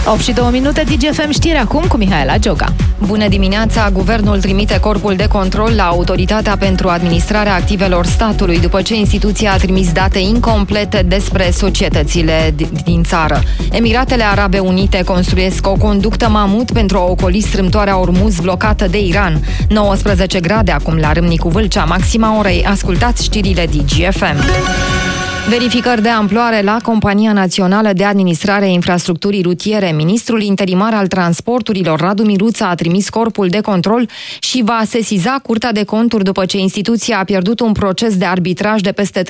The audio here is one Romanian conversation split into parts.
8:02, DGFM știri acum cu Mihaela Gioga. Bună dimineața! Guvernul trimite corpul de control la Autoritatea pentru Administrarea Activelor Statului după ce instituția a trimis date incomplete despre societățile din țară. Emiratele Arabe Unite construiesc o conductă mamut pentru a ocoli strâmtoarea Ormuz blocată de Iran. 19 grade acum la Râmnicu Vâlcea, maxima orei. Ascultați știrile DGFM. Verificări de amploare la Compania Națională de Administrare a Infrastructurii Rutiere. Ministrul interimar al transporturilor, Radu Miruța, a trimis corpul de control și va sesiza Curtea de Conturi după ce instituția a pierdut un proces de arbitraj de peste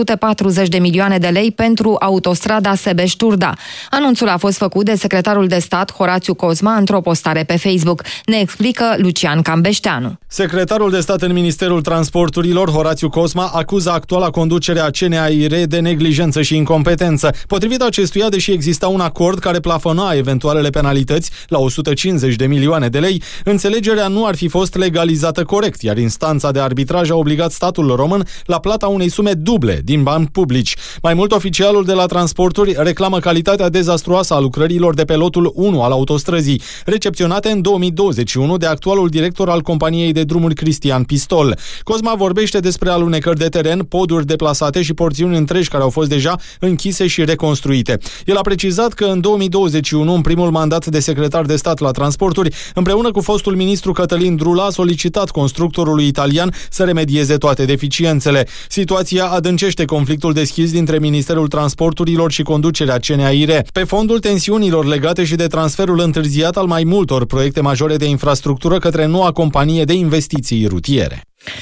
340 de milioane de lei pentru autostrada Sebeș-Turda. Anunțul a fost făcut de secretarul de stat, Horațiu Cosma, într-o postare pe Facebook. Ne explică Lucian Cambeșteanu. Secretarul de stat în Ministerul Transporturilor, Horațiu Cosma, acuză actuala conducere a CNAIR de neglijență și incompetență. Potrivit acestuia, deși exista un acord care plafona eventualele penalități la 150 de milioane de lei, înțelegerea nu ar fi fost legalizată corect, iar instanța de arbitraj a obligat statul român la plata unei sume duble din bani publici. Mai mult, oficialul de la transporturi reclamă calitatea dezastruoasă a lucrărilor de pe lotul 1 al autostrăzii, recepționate în 2021 de actualul director al companiei de drumuri Cristian Pistol. Cosma vorbește despre alunecări de teren, poduri deplasate și porțiuni întregi care au fost deja închise și reconstruite. El a precizat că în 2021, în primul mandat de secretar de stat la transporturi, împreună cu fostul ministru Cătălin Drula, a solicitat constructorului italian să remedieze toate deficiențele. Situația adâncește conflictul deschis dintre Ministerul Transporturilor și conducerea CNAIR, pe fondul tensiunilor legate și de transferul întârziat al mai multor proiecte majore de infrastructură către noua companie de investiții rutiere.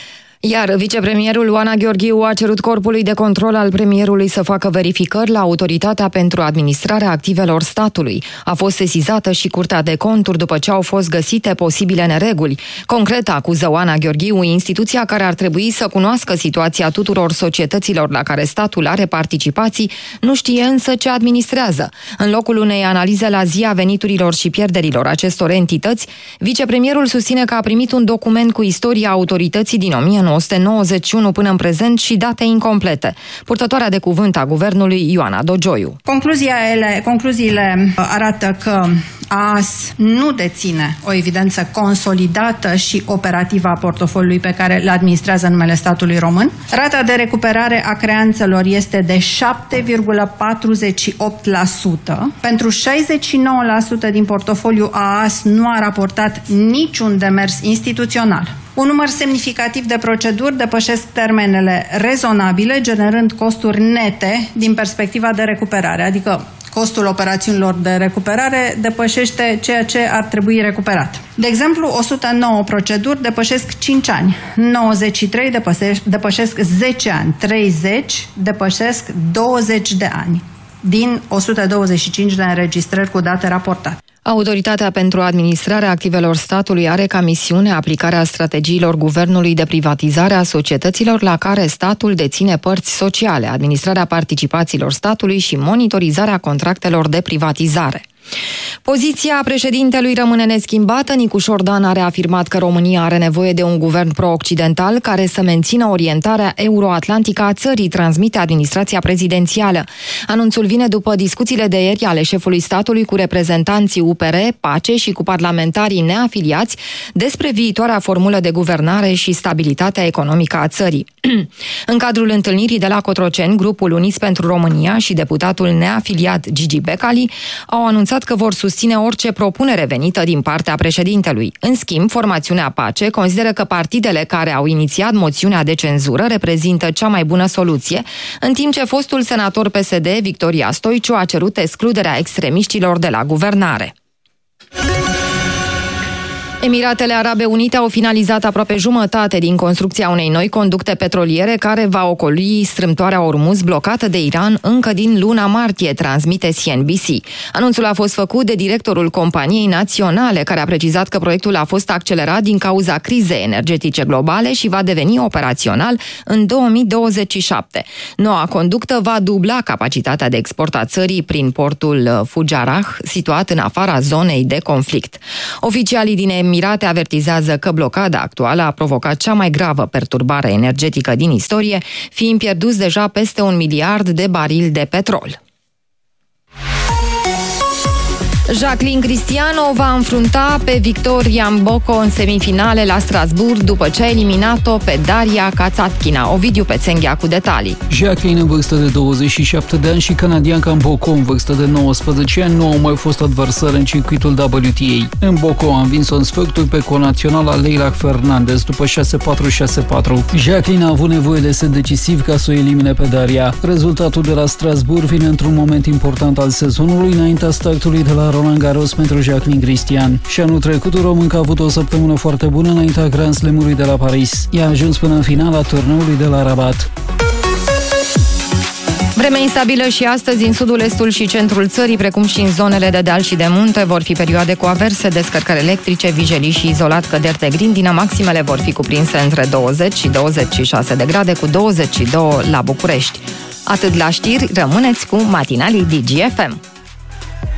Iar vicepremierul Oana Gheorghiu a cerut corpului de control al premierului să facă verificări la Autoritatea pentru Administrarea Activelor Statului. A fost sesizată și Curtea de Conturi după ce au fost găsite posibile nereguli. Concret, acuză Oana Gheorghiu instituția care ar trebui să cunoască situația tuturor societăților la care statul are participații, nu știe însă ce administrează. În locul unei analize la zi a veniturilor și pierderilor acestor entități, vicepremierul susține că a primit un document cu istoria autorității din 1991 până în prezent și date incomplete. Purtătoarea de cuvânt a guvernului, Ioana Dogioiu. Concluziile arată că AAS nu deține o evidență consolidată și operativă a portofoliului pe care îl administrează în numele statului român. Rata de recuperare a creanțelor este de 7,48%. Pentru 69% din portofoliul AAS nu a raportat niciun demers instituțional. Un număr semnificativ de proceduri depășesc termenele rezonabile, generând costuri nete din perspectiva de recuperare, adică costul operațiunilor de recuperare depășește ceea ce ar trebui recuperat. De exemplu, 109 proceduri depășesc 5 ani, 93 depășesc 10 ani, 30 depășesc 20 de ani, din 125 de înregistrări cu date raportate. Autoritatea pentru Administrarea Activelor Statului are ca misiune aplicarea strategiilor guvernului de privatizare a societăților la care statul deține părți sociale, administrarea participațiilor statului și monitorizarea contractelor de privatizare. Poziția președintelui rămâne neschimbată. Nicu Șordan a reafirmat că România are nevoie de un guvern pro-occidental care să mențină orientarea euroatlantică a țării, transmite administrația prezidențială. Anunțul vine după discuțiile de ieri ale șefului statului cu reprezentanții UPR, PACE și cu parlamentarii neafiliați despre viitoarea formulă de guvernare și stabilitatea economică a țării. În cadrul întâlnirii de la Cotroceni, grupul Uniți pentru România și deputatul neafiliat Gigi Becali au anunțat că vor susține orice propunere venită din partea președintelui. În schimb, formațiunea PACE consideră că partidele care au inițiat moțiunea de cenzură reprezintă cea mai bună soluție, în timp ce fostul senator PSD, Victoria Stoiciu, a cerut excluderea extremiștilor de la guvernare. Emiratele Arabe Unite au finalizat aproape jumătate din construcția unei noi conducte petroliere care va ocoli strâmtoarea Ormuz blocată de Iran încă din luna martie, transmite CNBC. Anunțul a fost făcut de directorul companiei naționale, care a precizat că proiectul a fost accelerat din cauza crizei energetice globale și va deveni operațional în 2027. Noua conductă va dubla capacitatea de export a țării prin portul Fujairah, situat în afara zonei de conflict. Oficialii din Emirate avertizează că blocada actuală a provocat cea mai gravă perturbare energetică din istorie, fiind pierduți deja peste 1 miliard de barili de petrol. Jacqueline Cristiano va înfrunta pe Victoria Mboco în semifinale la Strasbourg după ce a eliminat-o pe Daria Kasatkina. Ovidiu Pețenghea cu detalii. Jacqueline în vârstă de 27 de ani și canadianca Mboco în vârstă de 19 ani nu au mai fost adversari în circuitul WTA. Mboco a învins-o în sferturi pe conaționala Leila Fernandez după 6-4-6-4. Jacqueline a avut nevoie de set decisiv ca să o elimine pe Daria. Rezultatul de la Strasbourg vine într-un moment important al sezonului, înaintea startului de la Roland Garros pentru Jacqueline Cristian. Și anul trecut, românca a avut o săptămână foarte bună înaintea Grand Slam-ului de la Paris. Ea a ajuns până în finala turneului de la Rabat. Vreme instabilă și astăzi în sudul, estul și centrul țării, precum și în zonele de deal și de munte. Vor fi perioade cu averse, descărcări electrice, vijelii și izolat căderi de grindină. Maximele vor fi cuprinse între 20 și 26 de grade, cu 22 la București. Atât la știri, rămâneți cu matinalii DGFM.